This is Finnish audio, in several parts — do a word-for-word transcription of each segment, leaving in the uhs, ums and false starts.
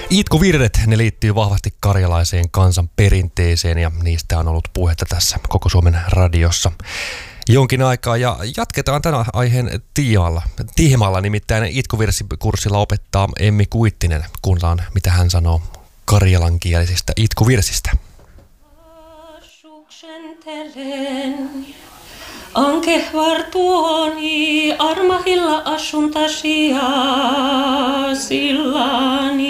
Itkuvirret, ne liittyy vahvasti karjalaiseen kansan perinteeseen ja niistä on ollut puhetta tässä Koko Suomen radiossa jonkin aikaa. Ja jatketaan tänä aiheen tiimalla. Tiimalla nimittäin itkuvirsikurssilla opettaa Emmi Kuittinen. Kuullaan, mitä hän sanoo karjalankielisistä itkuvirsistä. Anke vartuoni armahilla asuntasia sillani.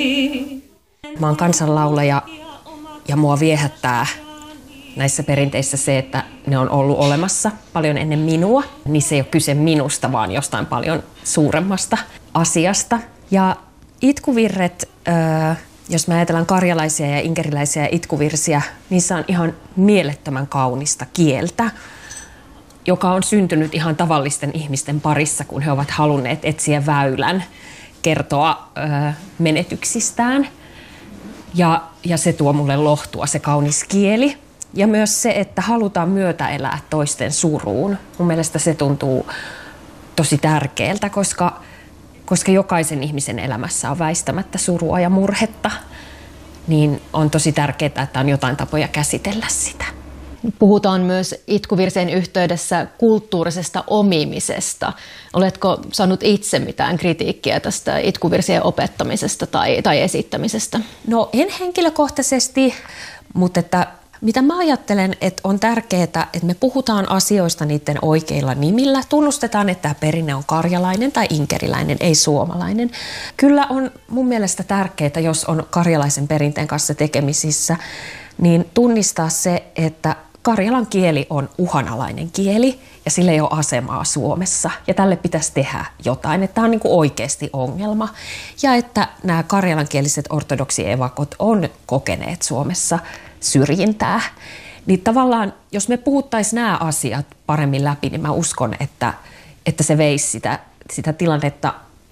Mä oon kansanlaulaja ja mua viehättää näissä perinteissä se, että ne on ollut olemassa paljon ennen minua. Niissä ei ole kyse minusta, vaan jostain paljon suuremmasta asiasta. Ja itkuvirret, jos me ajatellaan karjalaisia ja inkeriläisiä itkuvirsiä, niissä on ihan mielettömän kaunista kieltä, joka on syntynyt ihan tavallisten ihmisten parissa, kun he ovat halunneet etsiä väylän kertoa ö, menetyksistään. Ja, ja se tuo mulle lohtua, se kaunis kieli. Ja myös se, että halutaan myötäelää toisten suruun. Mun mielestä se tuntuu tosi tärkeältä, koska, koska jokaisen ihmisen elämässä on väistämättä surua ja murhetta. Niin on tosi tärkeää, että on jotain tapoja käsitellä sitä. Puhutaan myös itkuvirsien yhteydessä kulttuurisesta omimisesta. Oletko saanut itse mitään kritiikkiä tästä itkuvirsien opettamisesta tai, tai esittämisestä? No en henkilökohtaisesti, mutta että mitä mä ajattelen, että on tärkeää, että me puhutaan asioista niiden oikeilla nimillä. Tunnustetaan, että tämä perinne on karjalainen tai inkeriläinen, ei suomalainen. Kyllä on mun mielestä tärkeää, jos on karjalaisen perinteen kanssa tekemisissä, niin tunnistaa se, että karjalan kieli on uhanalainen kieli ja sillä ei ole asemaa Suomessa. Ja tälle pitäisi tehdä jotain, että tämä on niin kuin oikeasti ongelma. Ja että nämä karjalankieliset ortodoksievakot on kokeneet Suomessa syrjintää. Niin tavallaan, jos me puhuttaisiin nämä asiat paremmin läpi, niin mä uskon, että, että se veisi sitä, sitä tilannetta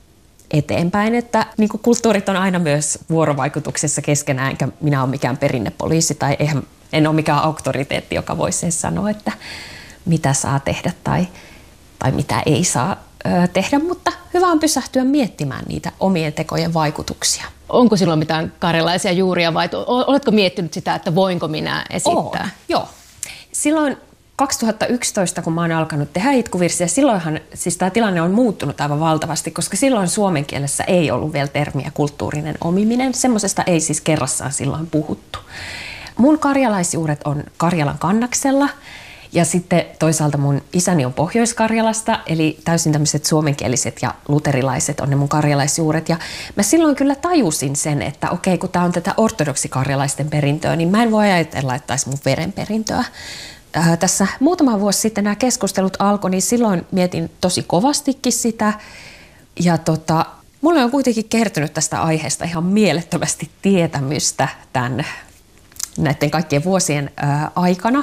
eteenpäin, että niin kuin kulttuurit on aina myös vuorovaikutuksessa keskenään, enkä minä ole mikään perinnepoliisi tai eihän, en ole mikään auktoriteetti, joka voisi sen sanoa, että mitä saa tehdä tai, tai mitä ei saa ö, tehdä, mutta hyvä on pysähtyä miettimään niitä omien tekojen vaikutuksia. Onko silloin mitään karjalaisia juuria vai oletko miettinyt sitä, että voinko minä esittää? Oon, joo. Silloin kaksituhattayksitoista, kun mä oon alkanut tehdä itkuvirsiä, silloinhan siis tämä tilanne on muuttunut aivan valtavasti, koska silloin suomen kielessä ei ollut vielä termiä kulttuurinen omiminen. Semmoisesta ei siis kerrassaan silloin puhuttu. Mun karjalaisjuuret on Karjalan Kannaksella ja sitten toisaalta mun isäni on Pohjois-Karjalasta, eli täysin tämmöiset suomenkieliset ja luterilaiset on ne mun karjalaisjuuret. Ja mä silloin kyllä tajusin sen, että okei, kun tää on tätä ortodoksikarjalaisten perintöä, niin mä en voi ajatella, että taisi mun verenperintöä. Tässä muutama vuosi sitten nämä keskustelut alkoi, niin silloin mietin tosi kovastikin sitä. Ja tota, mulle on kuitenkin kertynyt tästä aiheesta ihan mielettömästi tietämystä tämän, näiden kaikkien vuosien ää, aikana.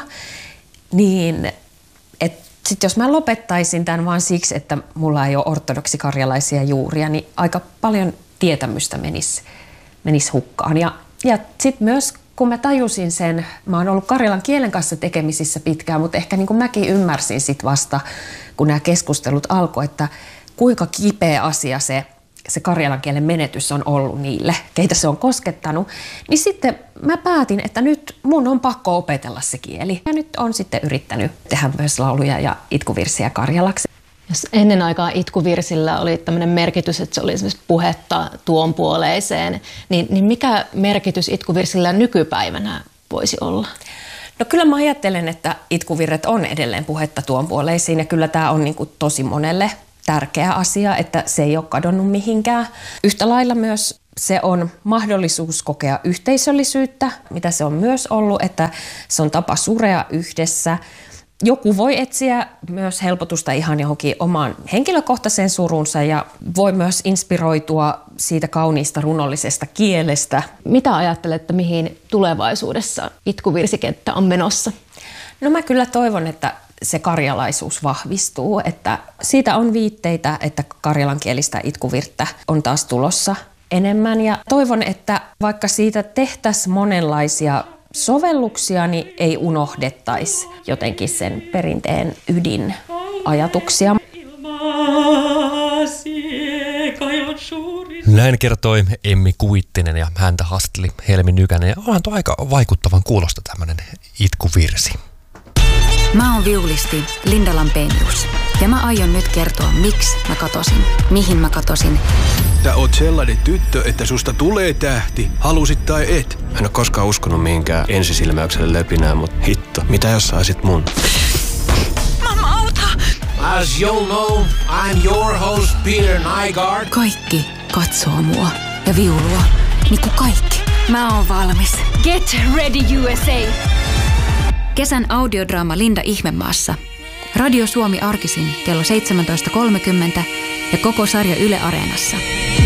Niin, että sit jos mä lopettaisin tämän vaan siksi, että mulla ei ole ortodoksikarjalaisia juuria, niin aika paljon tietämystä menisi, menisi hukkaan. Ja, ja sitten myös kun mä tajusin sen, mä oon ollut karjalan kielen kanssa tekemisissä pitkään, mutta ehkä niin kuin mäkin ymmärsin sit vasta, kun nämä keskustelut alkoi, että kuinka kipeä asia se, se karjalan kielen menetys on ollut niille, keitä se on koskettanut. Niin sitten mä päätin, että nyt mun on pakko opetella se kieli. Ja nyt on sitten yrittänyt tehdä myös lauluja ja itkuvirsiä karjalaksi. Jos ennen aikaa itkuvirsillä oli tämmöinen merkitys, että se oli esimerkiksi puhetta tuonpuoleiseen, niin, niin mikä merkitys itkuvirsillä nykypäivänä voisi olla? No kyllä mä ajattelen, että itkuvirret on edelleen puhetta tuonpuoleisiin ja kyllä tämä on niin kuin tosi monelle tärkeä asia, että se ei ole kadonnut mihinkään. Yhtä lailla myös se on mahdollisuus kokea yhteisöllisyyttä, mitä se on myös ollut, että se on tapa surea yhdessä. Joku voi etsiä myös helpotusta ihan johonkin omaan henkilökohtaiseen surunsa ja voi myös inspiroitua siitä kauniista runollisesta kielestä. Mitä ajattelette, mihin tulevaisuudessa itkuvirsikenttä on menossa? No mä kyllä toivon, että se karjalaisuus vahvistuu, että siitä on viitteitä, että karjalankielistä itkuvirttä on taas tulossa enemmän ja toivon, että vaikka siitä tehtäisiin monenlaisia sovelluksia, niin ei unohdettaisi jotenkin sen perinteen ydinajatuksia. Näin kertoi Emmi Kuittinen ja häntä haastatteli Helmi Nykänen. Ja onhan tuo aika vaikuttavan kuulosta tämmönen itkuvirsi. Mä oon viulisti Linda Lampenius. Ja mä aion nyt kertoa, miksi mä katosin, mihin mä katosin. Sä oot sellainen tyttö, että susta tulee tähti, halusit tai et. Mä en oo koskaan uskonut mihinkään ensisilmäykselle löpinään, mut hitto, mitä jos saisit mun? Mamma, auta! As you'll know, I'm your host Peter Nygaard. Kaikki katsoo mua ja viulua, niinku kaikki. Mä oon valmis. Get ready U S A! Kesän audiodraama Linda Ihmemaassa. Radio Suomi arkisin kello seitsemäntoista kolmekymmentä ja koko sarja Yle Areenassa.